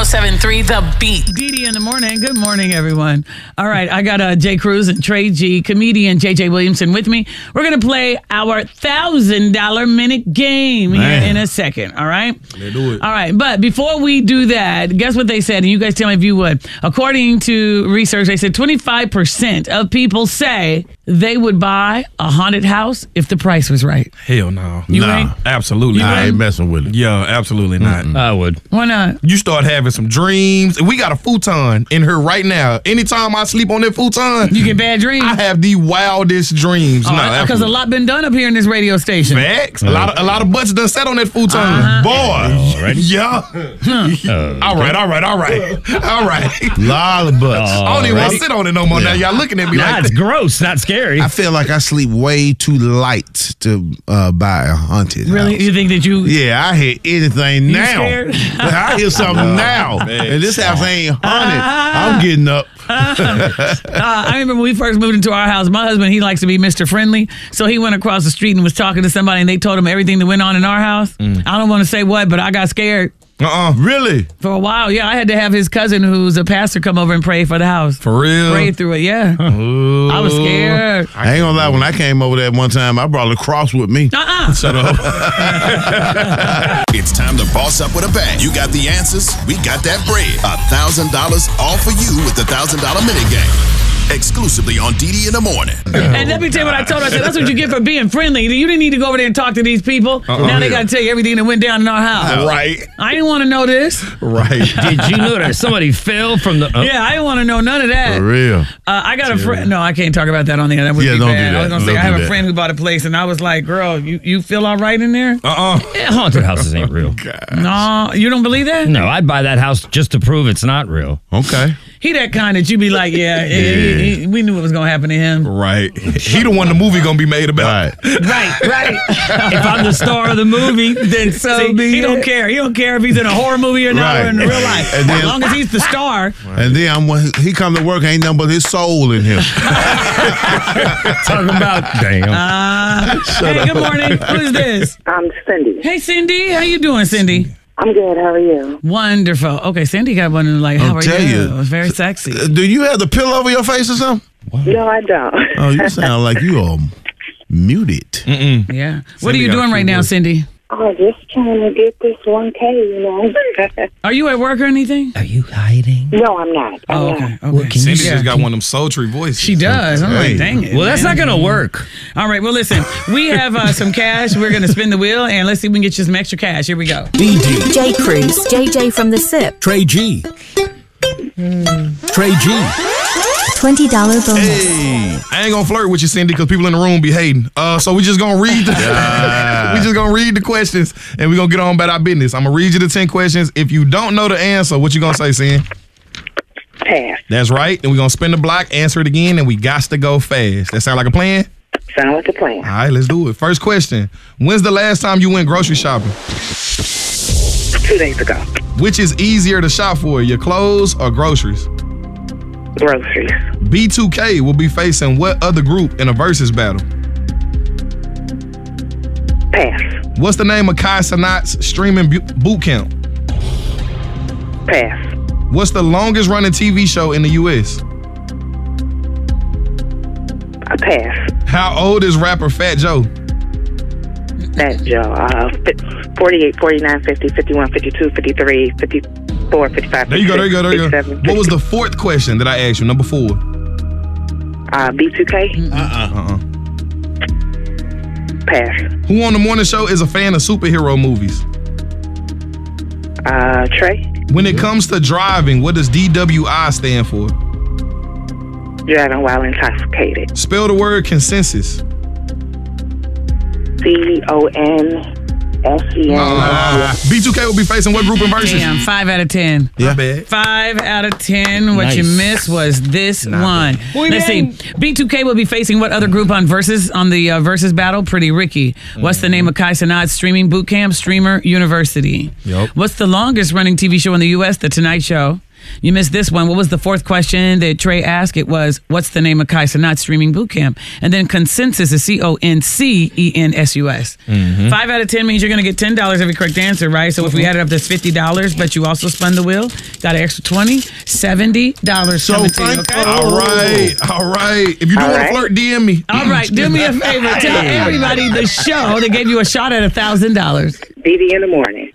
107.3 The Beat. Dee in the morning. Good morning, everyone. All right, I got Jay Cruz and Trey G, comedian JJ Williamson with me. We're going to play our $1,000 minute game here in a second, all right? Let's do it. All right, but before we do that, guess what they said? And you guys tell me if you would. According to research, they said 25% of people say they would buy a haunted house if the price was right. Hell no. You ain't? Absolutely not. I ain't messing with it. Yeah, absolutely not. I would. Why not? You start having some dreams. We got a futon in here right now. Anytime I sleep on that futon, You get bad dreams? I have the wildest dreams. Because a lot been done up here in this radio station. Facts. A lot of butts done sat on that futon. Boy. Already? Yeah. All right. Lot of butts. I don't even want to sit on it no more. Now y'all looking at me Nah, like it's that. gross, not scary. I feel like I sleep way too light to buy a haunted Really? house. You think that you... Yeah, I hear anything You now. scared? I hear something now. man. And this house ain't haunted. I'm getting up. I remember when we first moved into our house, my husband, he likes to be Mr. Friendly. So he went across the street and was talking to somebody and they told him everything that went on in our house. I don't want to say what, but I got scared. Really? For a while, yeah. I had to have his cousin who's a pastor come over and pray for the house. For real? Pray through it, yeah. I was scared. I ain't gonna lie, when I came over there one time, I brought a cross with me. Shut up. It's time to boss up with a bang. You got the answers, we got that bread. $1,000 all for you with the $1,000 minute game. Exclusively on Dee in the morning. And let me tell you what I told her. I said, that's what you get for being friendly. You didn't need to go over there and talk to these people. Now they got to tell you everything that went down in our house. Right. I didn't want to know this. Right. Did you know that somebody fell from the... Yeah, I didn't want to know none of that. For real. I got a friend. No, I can't talk about that on the air. That would Yeah, be don't bad. do I was that. going to say, Don't I have do a that. friend who bought a place, and I was like, girl, you feel all right in there? Yeah, haunted houses ain't real. No, you don't believe that? No, I'd buy that house just to prove it's not real. Okay. He that kind that you be like, we knew what was going to happen to him. Right. He the one the movie gonna be made about. Right. Right. If I'm the star of the movie, then so be He it. don't care. He don't care if he's in a horror movie or not or in real life. And then- As long as he's the star. And then he come to work, ain't nothing but his soul in him. Talking about, damn. Hey, good morning. Who is this? I'm Cindy. Hey, Cindy. How you doing, Cindy? I'm good. How are you? Wonderful. Okay, Cindy got one like, how I'll are tell you? you. It was very sexy. Do you have the pillow over your face or something? No, I don't. Oh, you sound like you are muted. Yeah. What are you got a doing right few now, words. Cindy? Oh, just trying to get this 1K, you know. Are you at work or anything? Are you hiding? No, I'm not. I'm Oh, not. okay. Well, can Cindy you... just got one of them sultry voices. She does. I'm like, Hey. dang it. Well, that's man. not going to work. All right. Well, listen, we have some cash. We're going to spin the wheel and let's see if we can get you some extra cash. Here we go. Jay Cruz, JJ from the SIP, Trey G. Trey G. $20 bonus. Hey. I ain't gonna flirt with you, Cindy, because people in the room be hating. So we just gonna read the questions and we gonna get on about our business. I'm gonna read you the 10 questions. If you don't know the answer, what you gonna say, Cindy? Pass. That's right. And we gonna spin the block, answer it again, and we got to go fast. That sound like a plan? Sound like a plan. All right, let's do it. First question. When's the last time you went grocery shopping? 2 days ago. Which is easier to shop for, your clothes or groceries? Groceries. B2K will be facing what other group in a versus battle? Pass. What's the name of Kai Cenat's streaming boot camp? Pass. What's the longest running TV show in the U.S.? Pass. How old is rapper Fat Joe? That Joe. 48, 49, 50, 51, 52, 53, 54, 55, There you go. 57, What was the fourth question that I asked you? Number 4. B2K? Pass. Who on the morning show is a fan of superhero movies? Trey? When it comes to driving, what does DWI stand for? Driving while intoxicated. Spell the word consensus. CONSEN. B2K will be facing what group in versus? Damn, 5 out of 10. Yeah. Bad. 5 out of 10. What you Nice. missed was this one. Boy, Let's see. man. B2K will be facing what other group on the versus battle? Pretty Ricky. What's the name of Kai Cenat's streaming boot camp? Streamer University. Yup. What's the longest running TV show in the U.S.? The Tonight Show. You missed this one. What was the fourth question that Trey asked? It was, what's the name of Kai Cenat streaming boot camp? And then Consensus is CONCENSUS. 5 out of 10 means you're going to get $10 every correct answer, right? So if we added up, that's $50, but you also spun the wheel, got an extra $20, $70 coming to you, okay? All right. If you do want to flirt, DM me. All right, do me a favor. Tell everybody the show that gave you a shot at $1,000. BB in the morning.